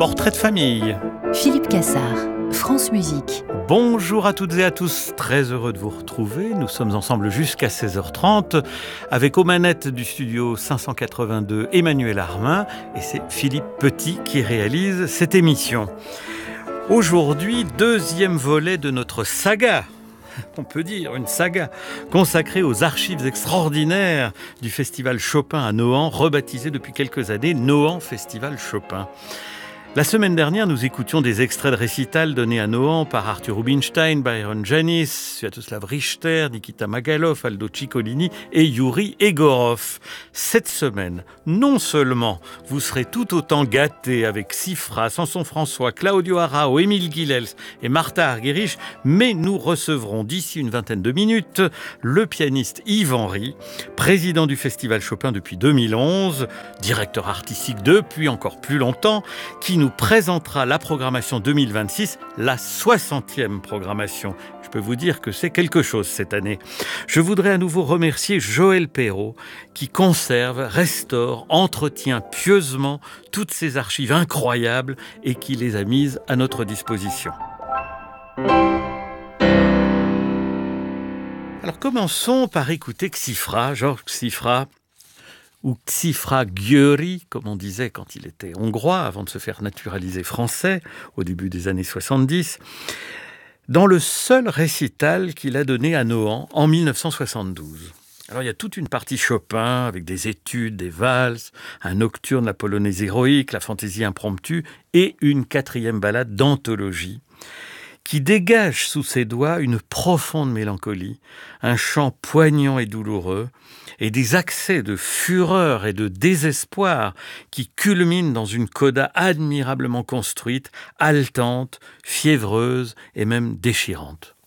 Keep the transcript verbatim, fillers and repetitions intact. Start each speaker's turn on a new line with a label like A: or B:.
A: Portrait de famille.
B: Philippe Cassard, France Musique.
A: Bonjour à toutes et à tous, très heureux de vous retrouver. Nous sommes ensemble jusqu'à seize heures trente avec aux manettes du studio cinq cent quatre-vingt-deux Emmanuel Armin et c'est Philippe Petit qui réalise cette émission. Aujourd'hui, deuxième volet de notre saga. On peut dire une saga consacrée aux archives extraordinaires du Festival Chopin à Nohant, rebaptisé depuis quelques années Nohant Festival Chopin. La semaine dernière, nous écoutions des extraits de récitals donnés à Nohant par Arthur Rubinstein, Byron Janis, Sviatoslav Richter, Nikita Magalov, Aldo Ciccolini et Yuri Egorov. Cette semaine, non seulement vous serez tout autant gâtés avec Sifra, Samson François, Claudio Arrao, Émile Guilels et Martha Argerich, mais nous recevrons d'ici une vingtaine de minutes le pianiste Yves Henry, président du Festival Chopin depuis deux mille onze, directeur artistique depuis encore plus longtemps, qui nous nous présentera la programmation deux mille vingt-six, la soixantième programmation. Je peux vous dire que c'est quelque chose cette année. Je voudrais à nouveau remercier Joël Perrault qui conserve, restaure, entretient pieusement toutes ces archives incroyables et qui les a mises à notre disposition. Alors commençons par écouter Csifra, Georges Csifra, ou Csifra Győri, comme on disait quand il était hongrois, avant de se faire naturaliser français, au début des années soixante-dix, dans le seul récital qu'il a donné à Nohant en dix-neuf cent soixante-douze. Alors il y a toute une partie Chopin, avec des études, des valses, un nocturne, la polonaise héroïque, la fantaisie impromptue, et une quatrième ballade d'anthologie, qui dégage sous ses doigts une profonde mélancolie, un chant poignant et douloureux, et des accès de fureur et de désespoir qui culminent dans une coda admirablement construite, haletante, fiévreuse et même déchirante.